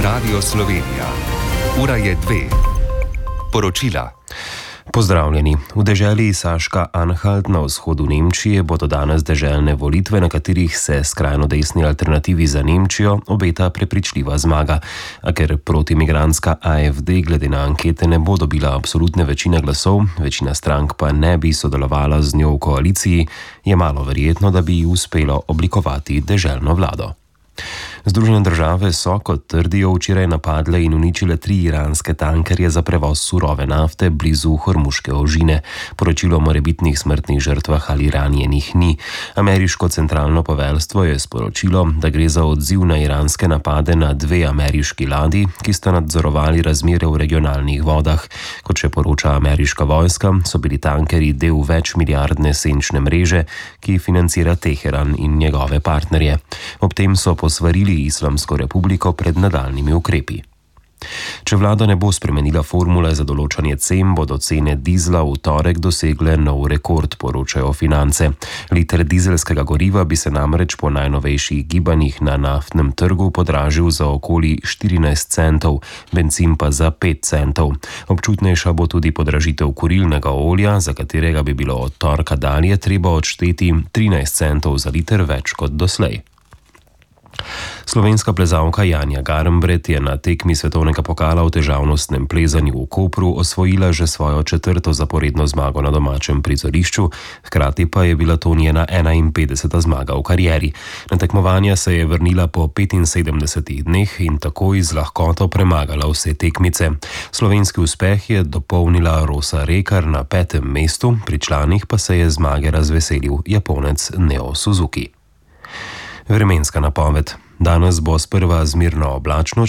Radio Slovenija. Ura je 2. Poročila. Pozdravljeni. V deželi Saška-Anhalt na vzhodu Nemčije bodo danes deželne volitve, na katerih se skrajno desni alternativi za Nemčijo obeta prepričljiva zmaga. A ker protimigrantska AfD glede na ankete ne bo dobila absolutne večine glasov, večina strank pa ne bi sodelovala z njo v koaliciji, je malo verjetno, da bi ji uspelo oblikovati deželno vlado. Združene države so, kot trdijo, včeraj napadle in uničile 3 iranske tankerje za prevoz surove nafte blizu Hormuške ožine. Poročilo o morebitnih smrtnih žrtvah ali ranjenih ni. Ameriško centralno poveljstvo je sporočilo, da gre za odziv na iranske napade na 2 ameriški ladji, ki sta nadzorovali razmere v regionalnih vodah. Kot še poroča ameriška vojska, so bili tankerji del večmilijardne senčne mreže, ki financira Teheran in njegove partnerje. Ob tem so posvarili Islamsko republiko pred nadaljnjimi ukrepi. Če vlada ne bo spremenila formule za določanje cen, bodo cene dizla v torek dosegle nov rekord, poročajo Finance. Liter dizelskega goriva bi se namreč po najnovejših gibanjih na naftnem trgu podražil za okoli 14 centov, bencin pa za 5 centov. Občutnejša bo tudi podražitev kurilnega olja, za katerega bi bilo od torka dalje treba odšteti 13 centov za liter več kot doslej. Slovenska plezalka Janja Garnbret je na tekmi svetovnega pokala v težavnostnem plezanju v Kopru osvojila že svojo 4. zaporedno zmago na domačem prizorišču, hkrati pa je bila to njena 51. zmaga v karieri. Na tekmovanja se je vrnila po 75 dneh in takoj z lahkoto premagala vse tekmice. Slovenski uspeh je dopolnila Rosa Rekar na 5. mestu, pri članih pa se je zmage razveselil Japonec Neo Suzuki. Vremenska napoved. Danes bo sprva zmerno oblačno,